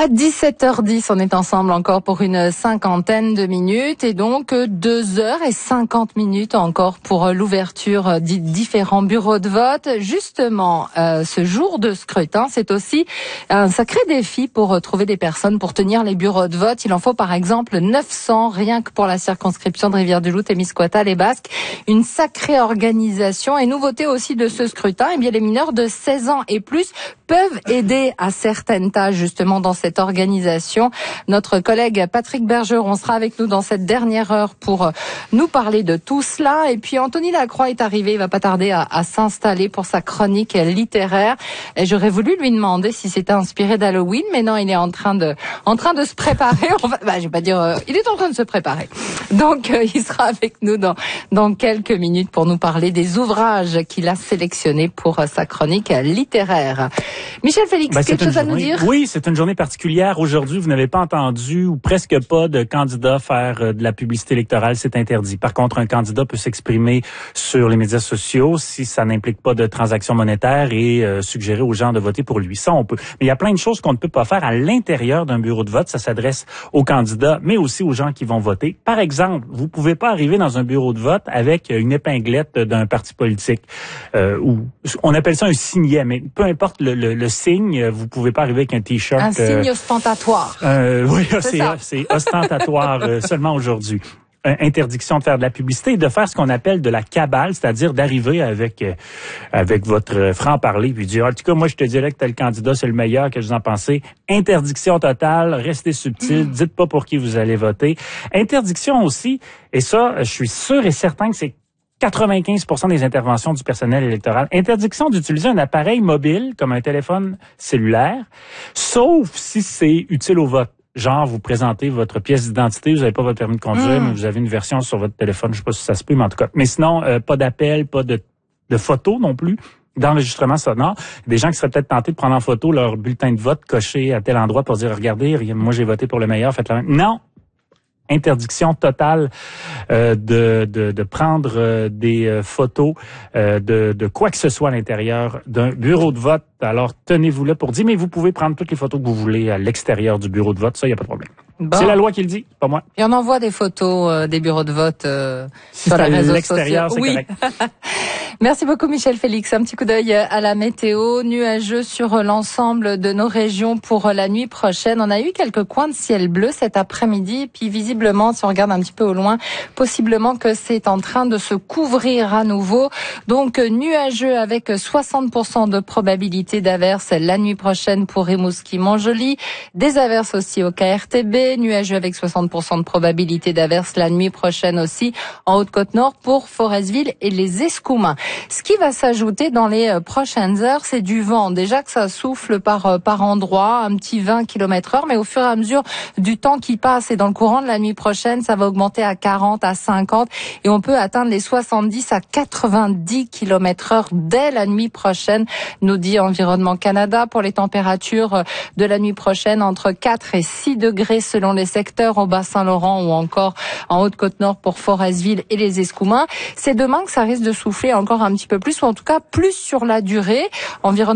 À 17h10, on est ensemble encore pour une cinquantaine de minutes et donc 2h50 encore pour l'ouverture des différents bureaux de vote. Justement, ce jour de scrutin, c'est aussi un sacré défi pour trouver des personnes pour tenir les bureaux de vote. Il en faut par exemple 900 rien que pour la circonscription de Rivière-du-Loup, Témiscouata, les Basques. Une sacrée organisation et nouveauté aussi de ce scrutin. Eh bien, les mineurs de 16 ans et plus peuvent aider à certaines tâches justement dans cette organisation. Notre collègue Patrick Bergeron sera avec nous dans cette dernière heure pour nous parler de tout cela. Et puis Anthony Lacroix est arrivé, il va pas tarder à s'installer pour sa chronique littéraire. Et j'aurais voulu lui demander si c'était inspiré d'Halloween, mais non, il est en train de se préparer. Je vais pas dire, il est en train de se préparer. Donc il sera avec nous dans quelques minutes pour nous parler des ouvrages qu'il a sélectionnés pour sa chronique littéraire. Michel Félix, quelque chose à nous dire? Oui, c'est une journée particulière. Aujourd'hui, vous n'avez pas entendu ou presque pas de candidat faire de la publicité électorale. C'est interdit. Par contre, un candidat peut s'exprimer sur les médias sociaux si ça n'implique pas de transactions monétaires et suggérer aux gens de voter pour lui. Ça, on peut. Mais il y a plein de choses qu'on ne peut pas faire à l'intérieur d'un bureau de vote. Ça s'adresse aux candidats, mais aussi aux gens qui vont voter. Par exemple, vous pouvez pas arriver dans un bureau de vote avec une épinglette d'un parti politique. Ou on appelle ça un signet, mais peu importe le signe, vous pouvez pas arriver avec un t-shirt. Un signe ostentatoire. Oui, c'est ostentatoire seulement aujourd'hui. Interdiction de faire de la publicité et de faire ce qu'on appelle de la cabale, c'est-à-dire d'arriver avec votre franc-parler puis dire, en tout cas, moi, je te dirais que tel candidat, c'est le meilleur, que vous en pensez. Interdiction totale, restez subtil, dites pas pour qui vous allez voter. Interdiction aussi, et ça, je suis sûr et certain que c'est 95% des interventions du personnel électoral. Interdiction d'utiliser un appareil mobile comme un téléphone cellulaire, sauf si c'est utile au vote. Genre, vous présentez votre pièce d'identité, vous n'avez pas votre permis de conduire, mais vous avez une version sur votre téléphone, je sais pas si ça se peut, mais en tout cas. Mais sinon, pas d'appel, pas de photos non plus. D'enregistrement sonore, des gens qui seraient peut-être tentés de prendre en photo leur bulletin de vote coché à tel endroit pour dire, regardez, moi j'ai voté pour le meilleur, faites la même. Non! Interdiction totale de prendre des photos de quoi que ce soit à l'intérieur d'un bureau de vote. Alors, tenez-vous là pour dire, mais vous pouvez prendre toutes les photos que vous voulez à l'extérieur du bureau de vote. Ça, il n'y a pas de problème. Bon. C'est la loi qui le dit, pas moi. Et on envoie des photos des bureaux de vote sur les réseaux sociaux. C'est oui. correct. Merci beaucoup Michel Félix. Un petit coup d'œil à la météo, nuageux sur l'ensemble de nos régions pour la nuit prochaine. On a eu quelques coins de ciel bleu cet après-midi, puis visiblement, si on regarde un petit peu au loin, possiblement que c'est en train de se couvrir à nouveau. Donc nuageux avec 60% de probabilité d'averses la nuit prochaine pour Rimouski-Montjoly, des averses aussi au KRTB, nuageux avec 60% de probabilité d'averses la nuit prochaine aussi en Haute-Côte-Nord pour Forestville et les Escoumins. Ce qui va s'ajouter dans les prochaines heures, c'est du vent. Déjà que ça souffle par endroit, un petit 20 km/h, mais au fur et à mesure du temps qui passe et dans le courant de la nuit prochaine, ça va augmenter à 40, à 50 et on peut atteindre les 70 à 90 km/h dès la nuit prochaine, nous dit Environnement Canada. Pour les températures de la nuit prochaine, entre 4 et 6 degrés selon les secteurs au Bas-Saint-Laurent ou encore en Haute-Côte-Nord pour Forestville et les Escoumins. C'est demain que ça risque de souffler encore un petit peu plus, ou en tout cas plus sur la durée. Environnement